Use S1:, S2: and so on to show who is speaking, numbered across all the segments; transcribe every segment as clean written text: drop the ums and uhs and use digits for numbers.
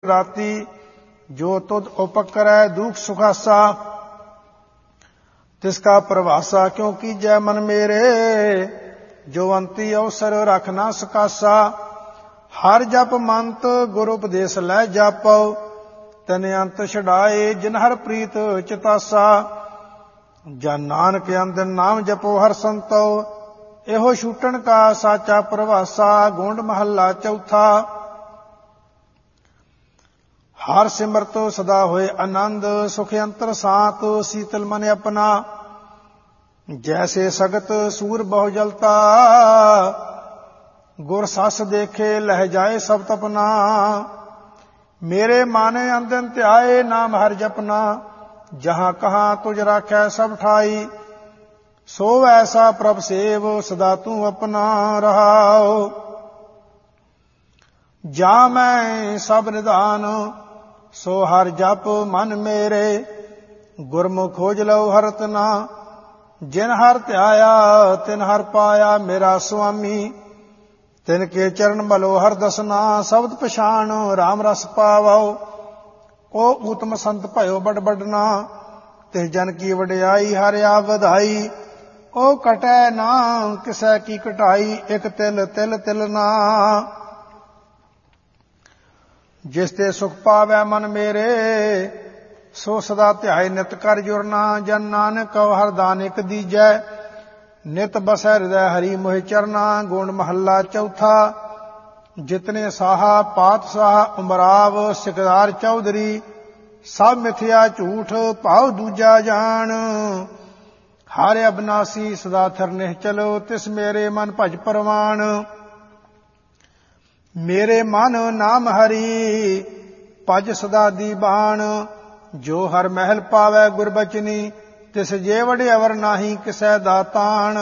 S1: राती जो तुद उपकरै दुख सुखासा तिसका प्रभासा क्यों कीजै मन मेरे जो अंती अवसर रख ना सकासा हर जप मंत गुरु उपदेश लै जापो तन अंत छड़ाए जिन हर प्रीत चितासा जन नानक अंदन नाम जपो हर संतो एहो छूटन का साचा प्रभासा गोंड महला चौथा हर सिमरत सदा होए आनंद सुख अंतर सात शीतल मन अपना जैसे सगत सूर बहु जलता गुर सस देखे लह जाए सब तपना मेरे माने अंदन ध्याए नाम हर जपना जहां कहां तुझ राखै सब ठाई सो ऐसा प्रभ सेव सदा तू अपना रहाओ जा मैं सब निदान सो हर जप मन मेरे गुरमुख खोज लो हरत ना जिन हर ध्याया तिन हर पाया मेरा स्वामी तिनके चरण मलो हर दसना शब्द पछाण राम रस पावो ओ उत्तम संत भयो बड़ बड़ना तिस जन की वडियाई हर आ वधाई ओ कटै ना किसै की कटाई एक तिल तिल तिलना जिसते सुख पावै मन मेरे सो सदा ध्याय नित कर जुरना जन नानक कव हर दान इक दीजै नित बसै हृदय हरि मोहि चरना गुण महला चौथा जितने साहा पात साहा उमराव सिकदार चौधरी सब मिथ्या झूठ भाव दूजा जान हर अबनासी सदा थर निश्चलो तिस मेरे मन भज परवान मेरे मन नाम हरि भज सदा दीबान जो हर महल पावै गुरबचनी तिस जे वडे अवर नाही किसै दातान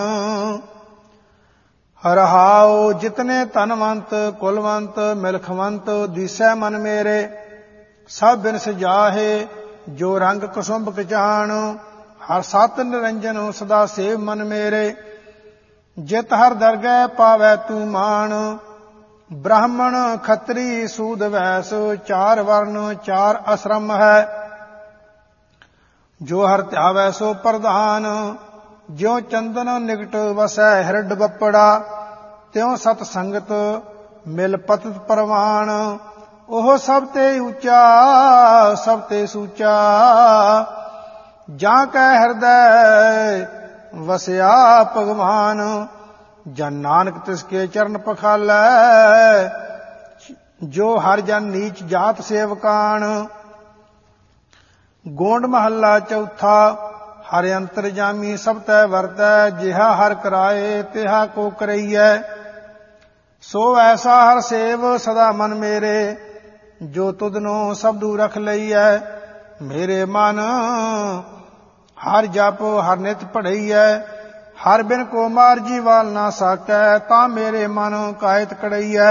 S1: रहाओ जितने धनवंत कुलवंत मिलखवंत दिसै मन मेरे सब बिनस जाहे जो रंग कुसुंभ कचान हर सत निरंजन सदा सेव मन मेरे जित हर दरगह पावै तू मान ब्राह्मण खत्री सूद वैस चार वर्ण चार आश्रम है जो हर ध्यावै सो प्रधान ज्यों चंदन निकट वसै हिरड बपड़ा त्यों सत संगत मिल पतित परवान ओह सब ते ऊंचा सब ते सूचा जा कै हृदय वसया भगवान जन नानक तिसके चरण पखालै जो हर जन नीच जात सेवकान गोंड महला चौथा हर अंतर जामी सब तै वरतै जिहा हर कराए तिहा को करैयै सो ऐसा हर सेव सदा मन मेरे जो तुदनो सबदू रख लईयै मेरे मन हर जप हर नित पढ़ईयै हर बिन को मार जीवाल ना साकै तां मेरे मन कायत कड़ईयै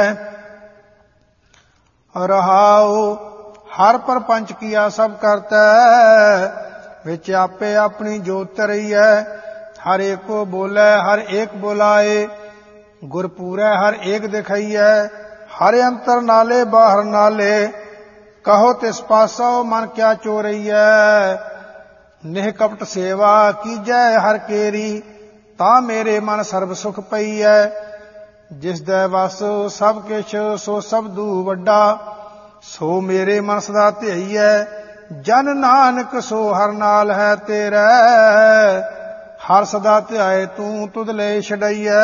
S1: रहाओ हर परपंच किया सब करतै विच आपे अपनी जोत तरईयै हर एक को बोलै हर एक बुलाए गुरपूरै हर एक दिखाईयै हर अंतर नाले बाहर नाले कहो तिस पासो मन क्या चोरईयै निह कपट सेवा कीजै हर केरी तां मेरे मन सर्ब सुख पईयै जिस दै वस सब किश सो सबदू वड्डा सो मेरे मन सदा ध्यईयै जन नानक सो हर नाल है तेरै हर सदा ध्याए तू तुद ले छड़ईयै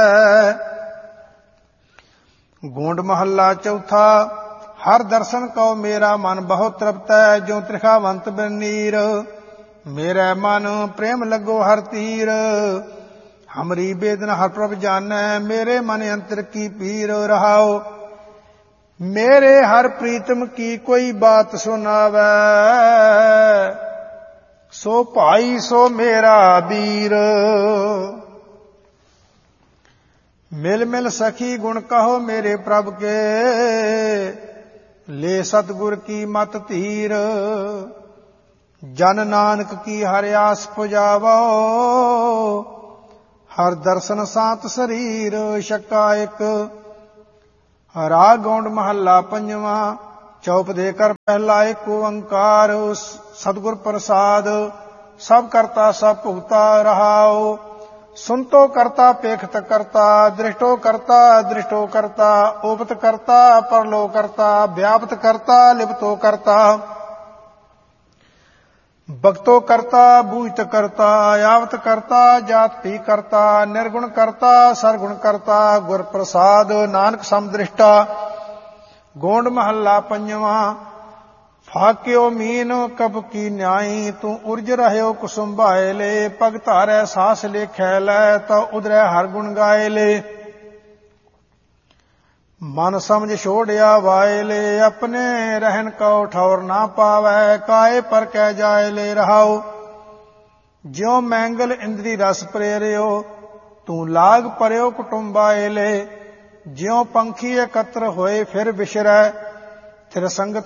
S1: गोंड महला चौथा हर दर्शन को मेरा मन बहुत तृप्तै जो त्रिखावंत बिन नीर मेरा मन प्रेम लगो हर तीर हमरी बेदना हर प्रभ जानै मेरे मन अंतर की पीर रहाओ मेरे हर प्रीतम की कोई बात सुनावै सो भाई सो मेरा वीर मिल मिल सखी गुण कहो मेरे प्रभ के ले सतगुर की मत धीर जन नानक की हर आस पुजावो हर दर्शन सात शरीर शक्का एक राग गौंड महला पंजवा ਚੌਪ ਦੇ ਕਰ ਪਹਿਲਾ ਏਕ ਓੰਕਾਰ ਸਤਿਗੁਰ ਪ੍ਰਸਾਦ ਸਭ ਕਰਤਾ ਸਭ ਭੁਗਤਾ ਰਹਾਉ। ਸੁਨਤੋ ਕਰਤਾ ਪੇਖਤ ਕਰਤਾ ਦ੍ਰਿਸ਼ਟੋ ਕਰਤਾ ਉਪਤ ਕਰਤਾ ਪਰਲੋ ਕਰਤਾ ਵਿਆਪਤ ਕਰਤਾ ਲਿਪਤੋ ਕਰਤਾ ਭਗਤੋ ਕਰਤਾ ਬੂਝਤ ਕਰਤਾ ਆਵਤ ਕਰਤਾ ਜਾਤ ਭੀ ਕਰਤਾ ਨਿਰਗੁਣ ਕਰਤਾ ਸਰਗੁਣ ਕਰਤਾ ਗੁਰ ਪ੍ਰਸਾਦ ਨਾਨਕ ਸਮਦ੍ਰਿਸ਼ਟਾ। ਗੋਂਡ ਮਹੱਲਾ ਪੰਜਵਾਂ। ਫਾਕਿਓ ਮੀਨ ਕਬ ਕੀ ਨਿਆਈ ਤੂੰ ਉਰਜ ਰਹਿਓ ਕੁਸੁਮ ਭਾਏ ਲੈ ਪਗ ਧਾਰੈ ਸਾਸ ਲੇਖੈ ਲੈ ਤਾ ਉਦਰੈ ਹਰ ਗੁਣ ਗਾਏ ਲੈ। ਮਨ ਸਮਝ ਛੋੜਿਆ ਵਾਏ ਲੈ ਆਪਣੇ ਰਹਿਣ ਕਉ ਠੌਰ ਨਾ ਪਾਵੈ ਕਾਏ ਪਰ ਕਹਿ ਜਾਏ ਲੈ ਰਹਾਉ। ਜਿਉ ਮੈਂਗਲ ਇੰਦਰੀ ਰਸ ਪ੍ਰੇਰਿਓ ਤੂੰ ਲਾਗ ਪਰਿਓ ਕੁਟੁੰਬਾਏ ਲੈ। ਜਿਉ ਪੰਖੀ ਇਕੱਤਰ ਹੋਏ ਫਿਰ ਵਿਸ਼ਰੈ ਤਿਰ ਸੰਗਤ